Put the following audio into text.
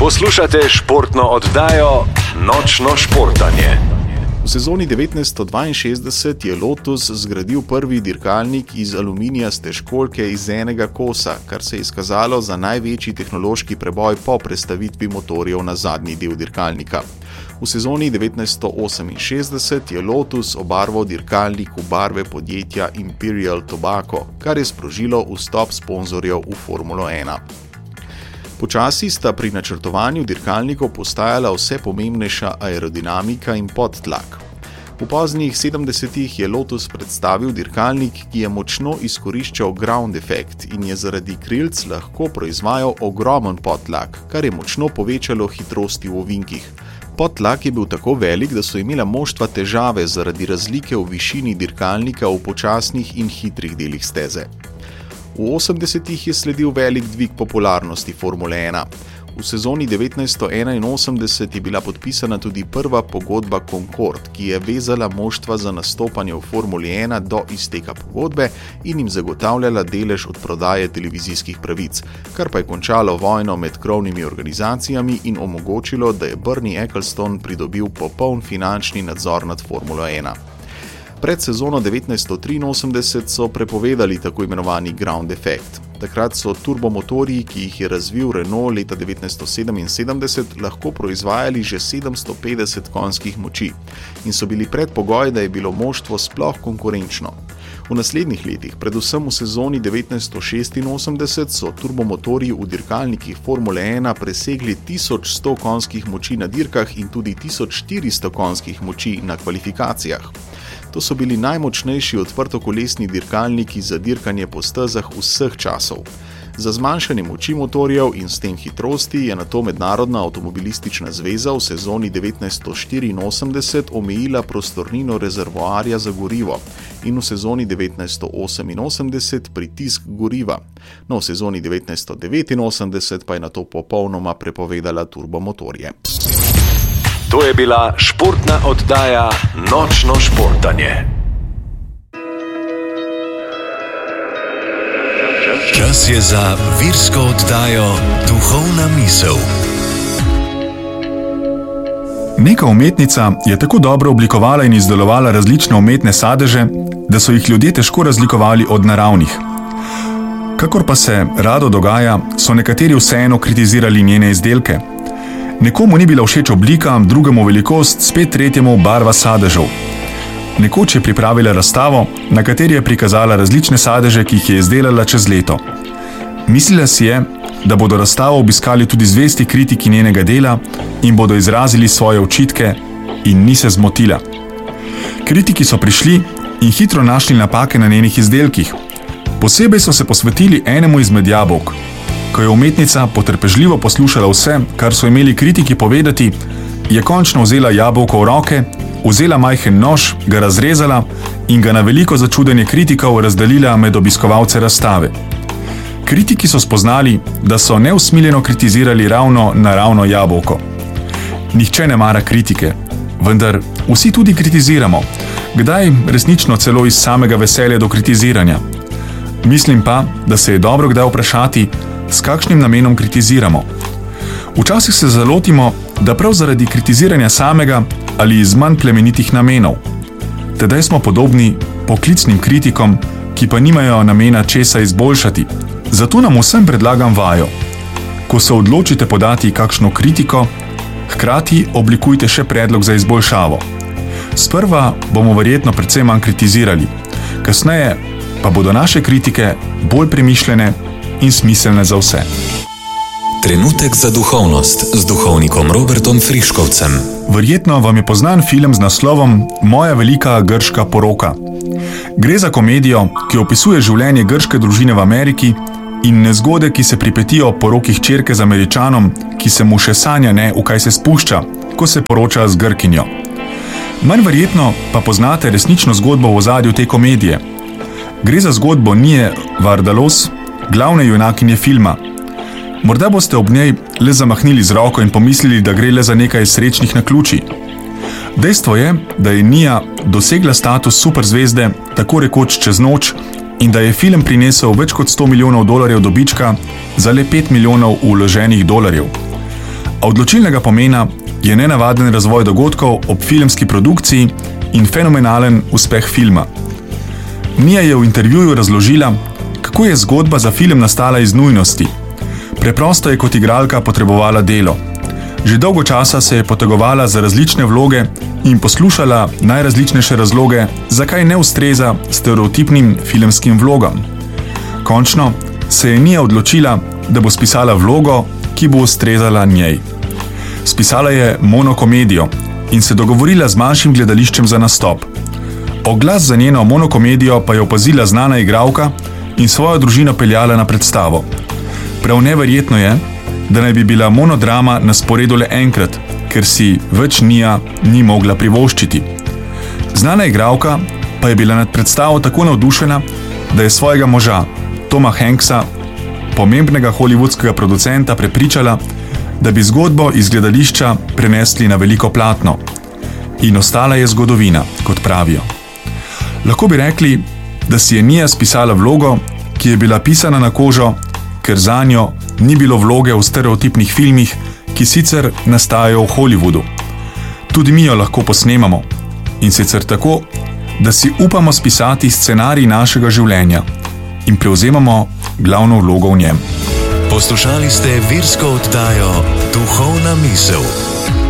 Poslušate športno oddajo Nočno športanje. V sezoni 1962 je Lotus zgradil prvi dirkalnik iz aluminijaste školjke iz enega kosa, kar se je izkazalo za največji tehnološki preboj po prestavitvi motorjev na zadnji del dirkalnika. V sezoni 1968 je Lotus obarval dirkalnik v barve podjetja Imperial Tobacco, kar je sprožilo vstop sponzorjev v Formulo 1. Počasi sta pri načrtovanju dirkalnikov postajala vse pomembnejša aerodinamika in podtlak. V poznih 70-ih je Lotus predstavil dirkalnik, ki je močno izkoriščal ground effect in je zaradi krilc lahko proizvajal ogromen podtlak, kar je močno povečalo hitrosti v ovinkih. Podtlak je bil tako velik, da so imela moštva težave zaradi razlike v višini dirkalnika v počasnih in hitrih delih steze. V 80-ih je sledil velik dvig popularnosti Formule 1. V sezoni 1981 je bila podpisana tudi prva pogodba Concorde, ki je vezala moštva za nastopanje v Formuli 1 do izteka pogodbe in jim zagotavljala delež od prodaje televizijskih pravic, kar pa je končalo vojno med krovnimi organizacijami in omogočilo, da je Bernie Ecclestone pridobil popoln finančni nadzor nad Formulo 1. Pred sezono 1983 so prepovedali tako imenovani ground effect. Takrat so turbomotorji, ki jih je razvil Renault leta 1977, lahko proizvajali že 750 konjskih moči in so bili predpogoj, da je bilo moštvo sploh konkurenčno. V naslednjih letih, predvsem v sezoni 1986, so turbomotorji v dirkalnikih Formule 1 presegli 1100 konjskih moči na dirkah in tudi 1400 konjskih moči na kvalifikacijah. To so bili najmočnejši odprtokolesni dirkalniki za dirkanje po stezah vseh časov. Za zmanjšanje moči motorjev in s tem hitrosti je nato Mednarodna avtomobilistična zveza v sezoni 1984 omejila prostornino rezervoarja za gorivo in v sezoni 1988 pritisk goriva. No, v sezoni 1989 pa je nato popolnoma prepovedala turbomotorje. To je bila športna oddaja Nočno športanje. Čas je za virsko oddajo Duhovna misel. Neka umetnica je tako dobro oblikovala in izdelovala različne umetne sadeže, da so jih ljudje težko razlikovali od naravnih. Kakor pa se rado dogaja, so nekateri vseeno kritizirali njene izdelke. Nekomu ni bila všeč oblika, drugemu velikost, spet tretjemu barva sadežev. Nekoč je pripravila razstavo, na kateri je prikazala različne sadeže, ki jih je izdelala čez leto. Mislila si je, da bodo razstavo obiskali tudi zvesti kritiki njenega dela in bodo izrazili svoje očitke, in ni se zmotila. Kritiki so prišli in hitro našli napake na njenih izdelkih. Posebej so se posvetili enemu izmed jabolk. Ko je umetnica potrpežljivo poslušala vse, kar so imeli kritiki povedati, je končno vzela jabolko v roke, vzela majhen nož, ga razrezala in ga na veliko začudenje kritikov razdelila med obiskovalce razstave. Kritiki so spoznali, da so neusmiljeno kritizirali ravno naravno jabolko. Nihče ne mara kritike, vendar vsi tudi kritiziramo, kdaj resnično celo iz samega veselja do kritiziranja. Mislim pa, da se je dobro kdaj vprašati, s kakšnim namenom kritiziramo. Včasih se zalotimo, da prav zaradi kritiziranja samega ali iz manj plemenitih namenov. Tedaj smo podobni poklicnim kritikom, ki pa nimajo namena česa izboljšati. Zato nam vsem predlagam vajo. Ko se odločite podati kakšno kritiko, hkrati oblikujte še predlog za izboljšavo. Sprva bomo verjetno predvsem manj kritizirali, kasneje pa bodo naše kritike bolj premišljene in smiselne za vse. Trenutek za duhovnost z duhovnikom Robertom Friškovcem. Verjetno vam je poznan film z naslovom Moja velika grška poroka. Gre za komedijo, ki opisuje življenje grške družine v Ameriki in nezgode, ki se pripetijo poroki hčerke z Američanom, ki se mu še sanja ne, v kaj se spušča, ko se poroča z Grkinjo. Manj verjetno pa poznate resnično zgodbo v ozadju te komedije. Gre za zgodbo Nije Vardalos, glavne junakinje filma. Morda boste ob njej le zamahnili z roko in pomislili, da gre le za nekaj srečnih naključij. Dejstvo je, da je Nija dosegla status superzvezde tako rekoč čez noč in da je film prinesel več kot $100 milijonov dobička za le $5 milijonov vloženih dolarjev. A odločilnega pomena je nenavaden razvoj dogodkov ob filmski produkciji in fenomenalen uspeh filma. Mia je v intervjuju razložila, kako je zgodba za film nastala iz nujnosti. Preprosto je kot igralka potrebovala delo. Že dolgo časa se je potegovala za različne vloge in poslušala najrazličnejše razloge, zakaj ne ustreza stereotipnim filmskim vlogam. Končno se je Mia odločila, da bo spisala vlogo, ki bo ustrezala njej. Spisala je monokomedijo in se dogovorila z manjšim gledališčem za nastop. Oglas za njeno monokomedijo pa je opazila znana igralka in svojo družino peljala na predstavo. Prav neverjetno je, da naj bi bila monodrama na sporedu le enkrat, ker si več Mia ni mogla privoščiti. Znana igralka pa je bila nad predstavo tako navdušena, da je svojega moža, Toma Hanksa, pomembnega hollywoodskega producenta, prepričala, da bi zgodbo iz gledališča prenesli na veliko platno. In ostala je zgodovina, kot pravijo. Lahko bi rekli, da si je Mia spisala vlogo, ki je bila pisana na kožo, ker zanjo ni bilo vloge v stereotipnih filmih, ki sicer nastajajo v Hollywoodu. Tudi mi jo lahko posnemamo. In sicer tako, da si upamo spisati scenarij našega življenja in prevzemamo glavno vlogo v njem. Poslušali ste virsko oddajo Duhovna misel.